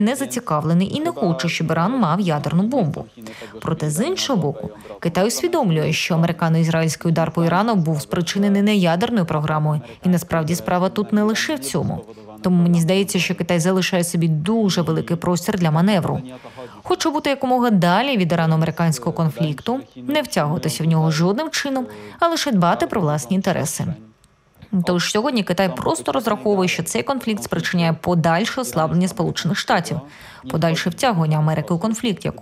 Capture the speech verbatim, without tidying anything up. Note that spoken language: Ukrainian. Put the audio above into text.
не зацікавлений і не хоче, щоб Іран мав ядерну бомбу. Проте, з іншого боку, Китай усвідомлює, що американо-ізраїльський удар по Ірану був спричинений не ядерною програмою, і насправді справа тут не лише в цьому. Тому мені здається, що Китай залишає собі дуже великий простір для маневру. Хоче бути якомога далі від ірано-американського конфлікту, не втягуватися в нього жодним чином, а лише дбати про власні інтереси. Тож сьогодні Китай просто розраховує, що цей конфлікт спричиняє подальше ослаблення Сполучених Штатів, подальше втягування Америки у конфлікт,